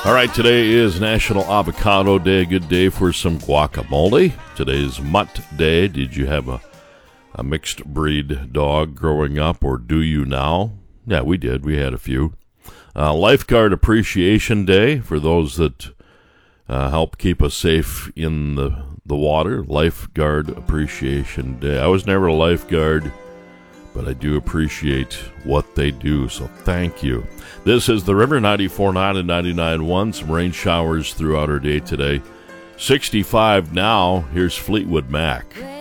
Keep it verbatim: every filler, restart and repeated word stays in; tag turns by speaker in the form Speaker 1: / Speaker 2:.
Speaker 1: All right, today is National Avocado Day. A good day for some guacamole. Today's Mutt Day. Did you have a, a mixed breed dog growing up, or do you now? Yeah, we did. We had a few. Uh, Lifeguard Appreciation Day for those that uh, help keep us safe in the, the water. Lifeguard Appreciation Day. I was never a lifeguard, but I do appreciate what they do, so thank you. This is the River, ninety-four point nine and ninety-nine point one. Some rain showers throughout our day today. sixty-five now. Here's Fleetwood Mac.